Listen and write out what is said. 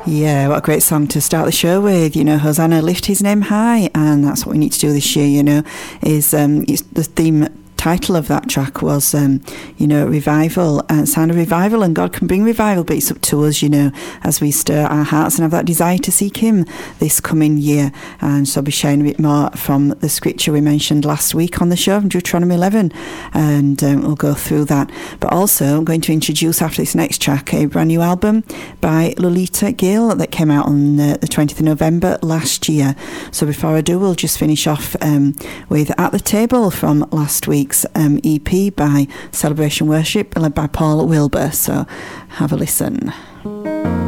Yeah, what a great song to start the show with. Hosanna, lift his name high, and that's what we need to do this year. Is it's the theme title of that track was, revival, sound of revival, and God can bring revival, but it's up to us, as we stir our hearts and have that desire to seek Him this coming year. And so I'll be sharing a bit more from the scripture we mentioned last week on the show, from Deuteronomy 11, and we'll go through that. But also, I'm going to introduce after this next track a brand new album by Lolita Gill that came out on the 20th of November last year. So before I do, we'll just finish off with At the Table from last week's EP by Celebration Worship, led by Paul Wilbur. So have a listen.